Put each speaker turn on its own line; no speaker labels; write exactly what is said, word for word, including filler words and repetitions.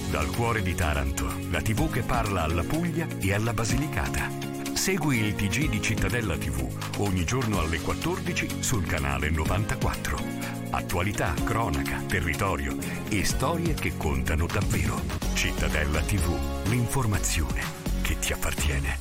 Dal cuore di Taranto, la tivù che parla alla Puglia e alla Basilicata. Segui il T G di Cittadella tivù ogni giorno alle quattordici sul canale novantaquattro. Attualità, cronaca, territorio e storie che contano davvero. Cittadella tivù, l'informazione che ti appartiene.